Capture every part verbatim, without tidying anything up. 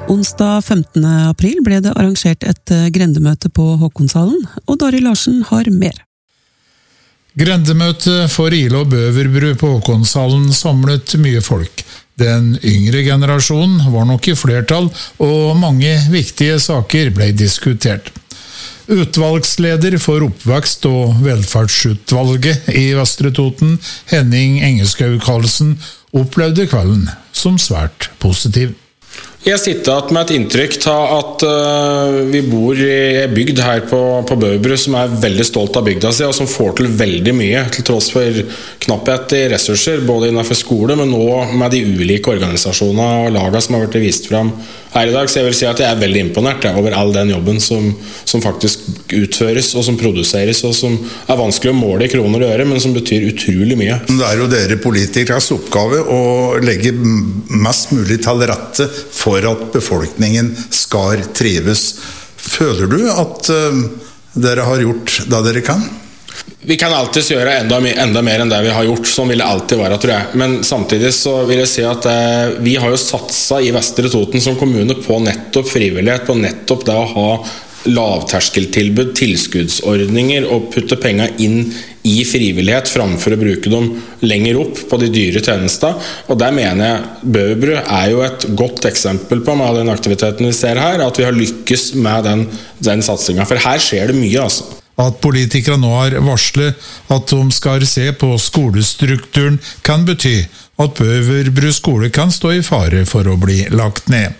Onsdag femtende april ble det arrangert et grendemøte på Håkonshallen, og Dari Larsen har mer. Grendemøte for Ila og Bøverbru på Håkonshallen samlet mye folk. Den yngre generasjonen var nok i flertall, og mange viktige saker ble diskutert. Utvalgsleder for oppvekst- og velferdsutvalget i Vestre Toten, Henning Engeskau Karlsen, opplevde kvelden som svært positiv. Jeg sitter med et inntrykk av at uh, vi bor i en bygd her på, på Bøverbru som er veldig stolt av bygda si, og som får til veldig mye, til tross for knapphet i ressurser, både innenfor skole, men også med de ulike organisasjonene og lagene som har vært vist frem her i dag. Så jeg vil si at jeg er veldig imponert ja, over all den jobben som, som faktisk utføres, og som produseres, og som er vanskelig å måle i kroner og øre, men som betyr utrolig mye. Det er jo dere politikeres oppgave å legge mest mulig til rette for for at befolkningen skal trives. Føler du at uh, dere har gjort det dere kan? Vi kan alltid gjøre enda, enda mer enn det vi har gjort, sånn vil det alltid være, tror jeg. Men samtidig så vil jeg si at eh, vi har jo satset i Vestre Toten som kommune på nettopp frivillighet, på nettopp det å ha lavterskeltilbud, tilskuddsordninger og putte penger inn i frivillighet framfor å bruke dem lenger opp på de dyre tjenestene. Og der mener jeg Bøverbru er jo et godt eksempel på med den aktiviteten vi ser her, at vi har lykkes med den, den satsingen. For her skjer det mye, altså. At politikere nå har varslet at de skal se på skolestrukturen kan bety at Bøverbru skole kan stå i fare for å bli lagt ned.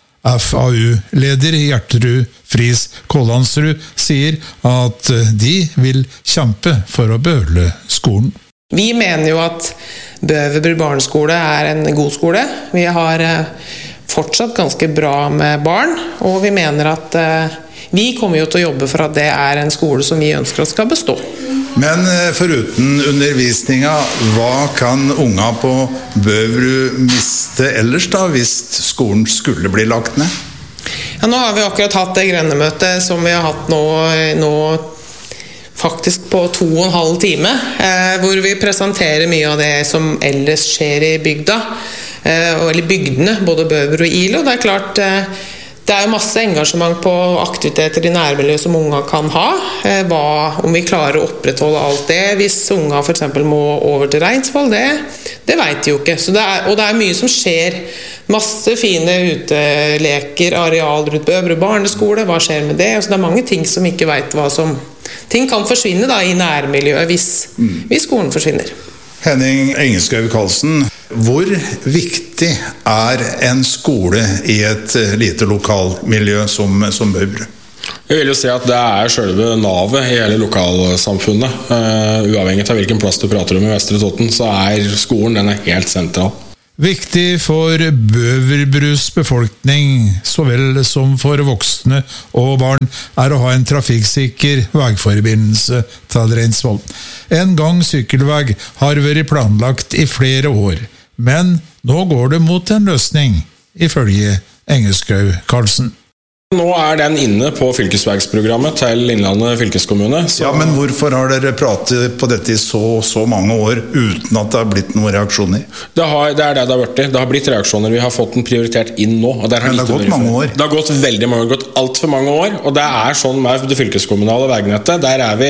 F A U-leder Gjertrud Friis Kålandsrud sier at de vil kjempe for å beholde skolen. Vi mener jo at Bøverbru barneskole er en god skole. Vi har fortsatt ganske bra med barn, og vi mener at vi kommer jo til å jobbe for at det er en skole som vi ønsker at skal bestå. Men foruten undervisninga, hva kan unga på Bøverbru miste ellers da, hvis skolen skulle bli lagt ned? Ja, nå har vi akkurat hatt det grendemøtet som vi har hatt nå, nå faktisk på to og en halv time, eh, hvor vi presenterer mye av det som ellers skjer i bygda, eh, eller bygdene, både Bøverbru og Ila. Det er klart... Eh, Det er jo masse engasjement på aktiviteter i nærmiljøet som unga kan ha. Hva, om vi klarer å opprettholde alt det, hvis unga for eksempel må over til Reinsvoll, det, det vet de jo ikke. Så det er, og det er mye som skjer. Masse fine uteleker, areal rundt Bøverbru barneskole, hva skjer med det? Så det er mange ting som ikke vet hva som... Ting kan forsvinne da i nærmiljøet hvis, mm. hvis skolen forsvinner. Henning Engeskau Karlsen, hvor viktig er en skole i et lite lokalmiljø som, som Bøverbru? Jeg vil jo si at det er selve navet i hele lokalsamfunnet. Uh, uavhengig av hvilken plass du prater om i Vestre Toten, så er skolen den er helt sentral. Viktig for Bøverbrus befolkning, så vel som for voksne og barn, er å ha en trafikksikker veiforbindelse til Reinsvoll. En gang sykkelvei har vært planlagt i flere år, men nå går det mot en løsning, ifølge Engeskau Karlsen. Nå er den inne på fylkesvegsprogrammet til Innlandet fylkeskommune. Så... Ja, men hvorfor har dere pratet på dette i så, så mange år uten at det har blitt noen reaksjoner? Det, har, det er det det har vært. Det har blitt reaksjoner. Vi har fått den prioritert inn nå. Og der har men det har gått mange år. Det har gått veldig mange år. Det har gått alt for mange år. Og det er sånn med det fylkeskommunale vegnettet. Der er vi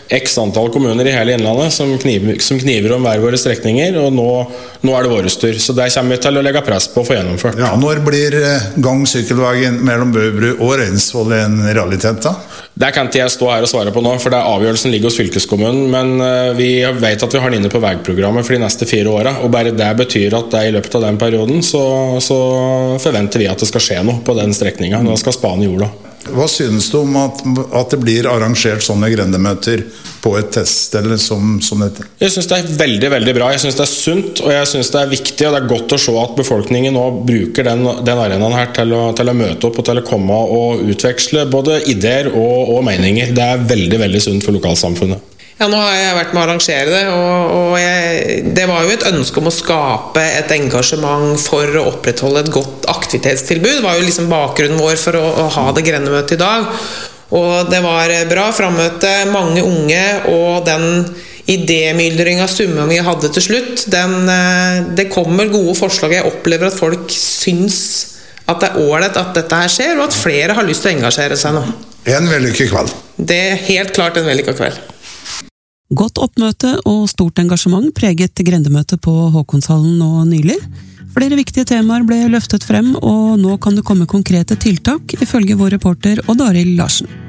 x antall kommuner i hele Innlandet som kniver, som kniver om hver våre strekninger, og nå, nå er det våre styr. Så der kommer vi til å legge press på å få gjennomført. Ja, når blir gang-sykkelveien mellom Bøverbru og Reinsvoll en realitet da? Det kan ikke jeg stå her og svare på nå, for det avgjørelsen ligger hos fylkeskommunen, men vi vet at vi har den inne på veiprogrammet for de neste fire årene, og bare det betyr at det i løpet av den perioden så, så forventer vi at det skal skje noe på den strekningen. Da skal spaden i jorda. Hva synes du om at, at det blir arrangert sånne grendemøter på et teststed som, som dette? Jeg synes det er veldig, veldig bra. Jeg synes det er sunt, og jeg synes det er viktig, og det er godt å se at befolkningen nå bruker den, den arenaen her til å, til å møte opp og til å komme og utveksle både ideer og, og meninger. Det er veldig, veldig sunt for lokalsamfunnet. Ja, nå har jeg vært med å arrangere det, og, og jeg, det var jo et ønske om å skape et engasjement for å opprettholde et godt aktivitetstilbud. Det var jo liksom bakgrunnen vår for å, å ha det grendemøtet i dag. Og det var bra frammøte, mange unge, og den idémyldring av summen vi hadde til slutt, den, det kommer gode forslag. Jeg opplever at folk syns at det er ålreit at dette her skjer, og at flere har lyst til å engasjere seg nå. En vellykket kveld. Det er helt klart en vellykket kveld. Godt oppmøte og stort engasjement preget grendemøtet på Håkonshallen nå nylig. Flere viktige temaer ble løftet frem, og nå kan det komme konkrete tiltak, ifølge vår reporter Odd Arild Larsen.